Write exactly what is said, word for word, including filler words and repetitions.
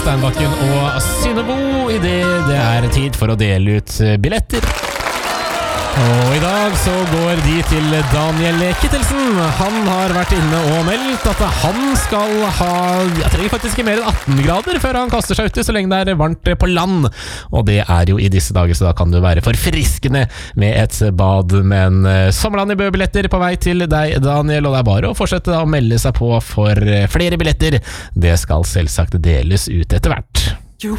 Steinbakken og Synnebo I det det er tid for å dele ut billetter. Og I dag så går de til Daniel Kittelsen. Han har vært inne og meldt at han skal ha, jeg trenger faktisk ikke mer enn atten grader før han kaster seg ute, så lenge det er varmt på land. Og det er jo I disse dager, så da kan det være forfriskende med et bad. Men Sommerland I Bø-billetter på vei til deg, Daniel, og det er bare å fortsette å melde seg på for flere billetter. Det skal selvsagt deles ut etter hvert.